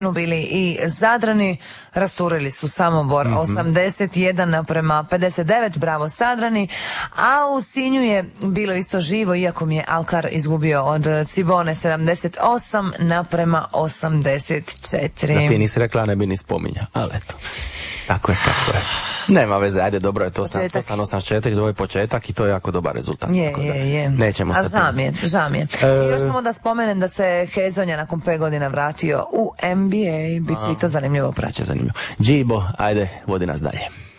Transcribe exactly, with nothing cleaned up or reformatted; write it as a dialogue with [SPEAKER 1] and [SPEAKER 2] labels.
[SPEAKER 1] bili i Zadrani, rasturili su Samobor mm-hmm. osamdeset jedan naprema pedeset devet, bravo Sadrani, a u Sinju je bilo isto živo, iako mi je Alkar izgubio od Cibone sedamdeset osam naprema osamdeset četiri.
[SPEAKER 2] Da ti nisi rekla, ne bi ni spominja, ali eto, tako je, tako je. Nema veze, ajde, dobro je to, sedamsto osamdeset četiri, to je početak i to je jako dobar rezultat.
[SPEAKER 1] Je, je, je.
[SPEAKER 2] Nećemo
[SPEAKER 1] a
[SPEAKER 2] se...
[SPEAKER 1] žao mi je, žao mi je. E... I još samo da spomenem da se Hezonja nakon pet godina vratio u N B A, bit će i to zanimljivo praćati.
[SPEAKER 2] Zanimljivo. Džibo, ajde, vodi nas dalje.